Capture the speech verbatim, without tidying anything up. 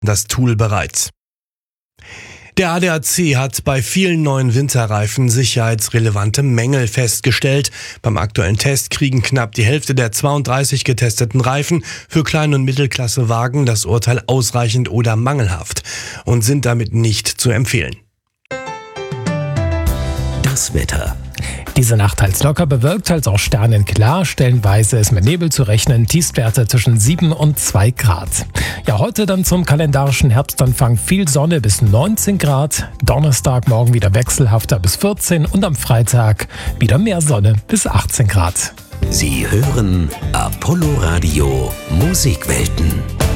das Tool bereit. Der A D A C hat bei vielen neuen Winterreifen sicherheitsrelevante Mängel festgestellt. Beim aktuellen Test kriegen knapp die Hälfte der zweiunddreißig getesteten Reifen für Klein- und Mittelklassewagen das Urteil ausreichend oder mangelhaft und sind damit nicht zu empfehlen. Das Wetter. Diese Nacht teils locker bewölkt, teils auch sternenklar. Stellenweise ist mit Nebel zu rechnen. Tiefstwerte zwischen sieben und zwei Grad. Ja, heute dann zum kalendarischen Herbstanfang viel Sonne bis neunzehn Grad. Donnerstag morgen wieder wechselhafter bis vierzehn und am Freitag wieder mehr Sonne bis achtzehn Grad. Sie hören Apollo Radio Musikwelten.